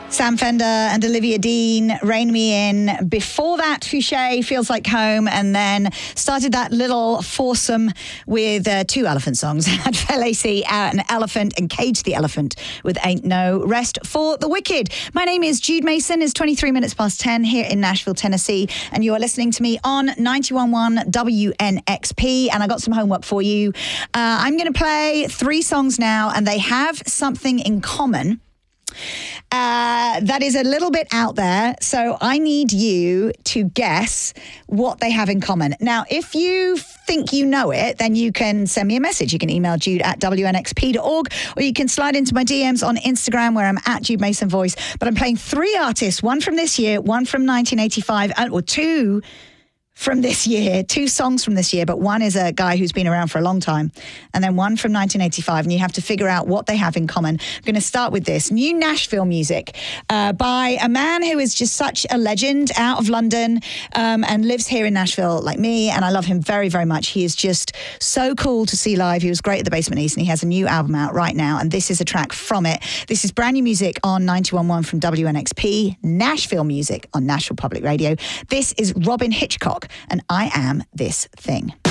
Sam Fender and Olivia Dean, Rain Me In. Before that, Fouché, Feels Like Home, and then started that little foursome with two elephant songs. Had Felacy, an elephant, and Cage the Elephant with Ain't No Rest for the Wicked. My name is Jude Mason. It's 23 minutes past 10 here in Nashville, Tennessee, and you are listening to me on 91.1 WNXP, and I got some homework for you. I'm going to play three songs now, and they have something in common. That is a little bit out there, so I need you to guess what they have in common. Now, if you think you know it, then you can send me a message. You can email jude@wnxp.org, or you can slide into my DMs on Instagram where I'm at Jude Mason Voice. But I'm playing three artists, one from this year, one from 1985, or two from this year, two songs from this year, but one is a guy who's been around for a long time, and then one from 1985, and you have to figure out what they have in common. I'm going to start with this. New Nashville music by a man who is just such a legend out of London and lives here in Nashville like me, and I love him very, very much. He is just so cool to see live. He was great at the Basement East, and he has a new album out right now, and this is a track from it. This is brand new music on 91.1 from WNXP, Nashville music on Nashville Public Radio. This is Robin Hitchcock, and I Am This Thing.